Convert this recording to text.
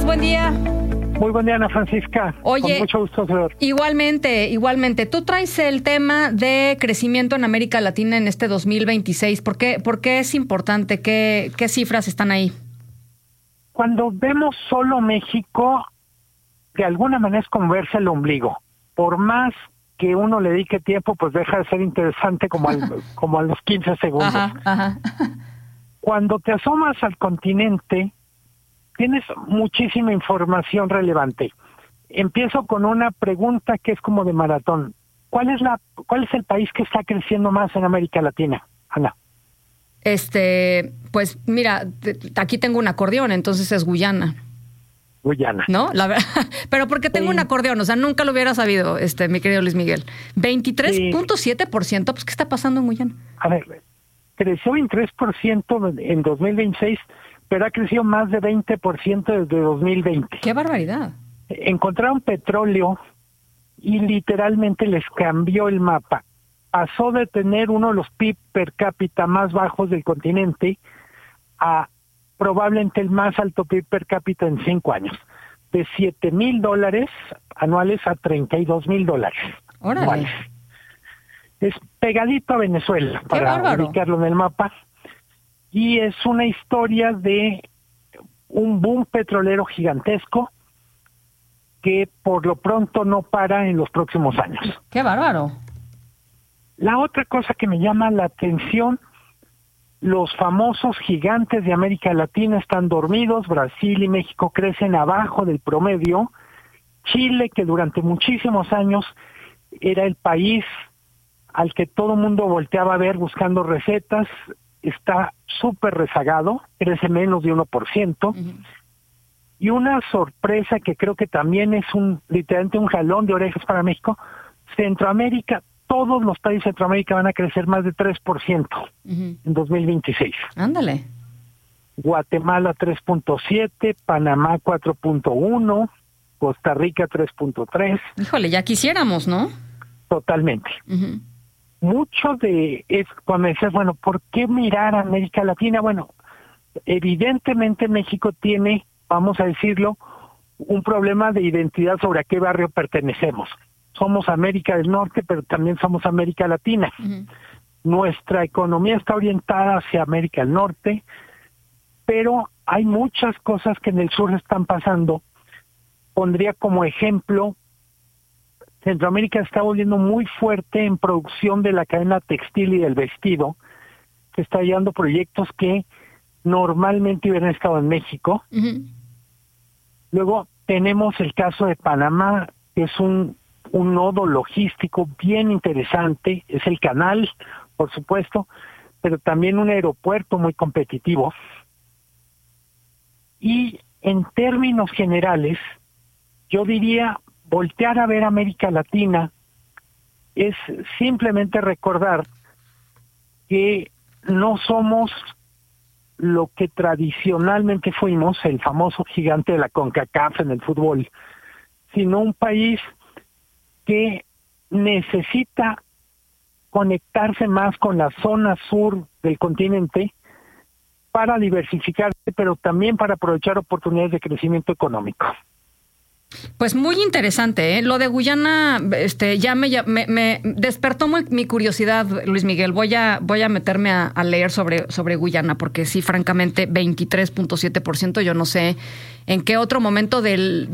Buen día. Muy buen día, Ana Francisca. Oye, con mucho gusto, señor. Igualmente. Tú traes el tema de crecimiento en América Latina en este 2026. ¿Por qué es importante? ¿Qué cifras están ahí? Cuando vemos solo México, de alguna manera es como verse el ombligo. Por más que uno le dedique tiempo, pues deja de ser interesante como a los 15 segundos. Ajá. Cuando te asomas al continente, tienes muchísima información relevante. Empiezo con una pregunta que es como de maratón. ¿Cuál es el país que está creciendo más en América Latina, Ana? Pues mira, aquí tengo un acordeón, entonces es Guyana. Guyana. ¿No? La verdad, pero porque tengo un acordeón, o sea, nunca lo hubiera sabido, mi querido Luis Miguel. 23.7%, pues ¿qué está pasando en Guyana? A ver, creció 23% en 2026, pero ha crecido más de 20% desde 2020. ¡Qué barbaridad! Encontraron petróleo y literalmente les cambió el mapa. Pasó de tener uno de los PIB per cápita más bajos del continente a probablemente el más alto PIB per cápita en 5 años. De $7,000 anuales a $32,000 anuales. Es pegadito a Venezuela, para ubicarlo en el mapa. Y es una historia de un boom petrolero gigantesco que por lo pronto no para en los próximos años. ¡Qué bárbaro! La otra cosa que me llama la atención, los famosos gigantes de América Latina están dormidos. Brasil y México crecen abajo del promedio. Chile, que durante muchísimos años era el país al que todo el mundo volteaba a ver buscando recetas, está súper rezagado, crece menos de 1%. Y una sorpresa que creo que también es literalmente un jalón de orejas para México, Centroamérica, todos los países de Centroamérica van a crecer más de 3% en 2026. Ándale. Guatemala 3.7, Panamá 4.1, Costa Rica 3.3. Híjole, ya quisiéramos, ¿no? Totalmente. Mucho de es cuando me dices, bueno, ¿por qué mirar a América Latina? Bueno, evidentemente México tiene, vamos a decirlo, un problema de identidad sobre a qué barrio pertenecemos. Somos América del Norte, pero también somos América Latina. Nuestra economía está orientada hacia América del Norte, pero hay muchas cosas que en el sur están pasando. Pondría como ejemplo, Centroamérica está volviendo muy fuerte en producción de la cadena textil y del vestido, que está llevando proyectos que normalmente hubieran estado en México. Luego tenemos el caso de Panamá, que es un nodo logístico bien interesante, es el canal, por supuesto, pero también un aeropuerto muy competitivo. Y en términos generales, yo diría, voltear a ver América Latina es simplemente recordar que no somos lo que tradicionalmente fuimos, el famoso gigante de la CONCACAF en el fútbol, sino un país que necesita conectarse más con la zona sur del continente para diversificarse, pero también para aprovechar oportunidades de crecimiento económico. Pues muy interesante, ¿eh? Lo de Guyana, ya me despertó mi curiosidad, Luis Miguel. Voy a meterme a leer sobre Guyana, porque sí, francamente, 23.7%. Yo no sé en qué otro momento del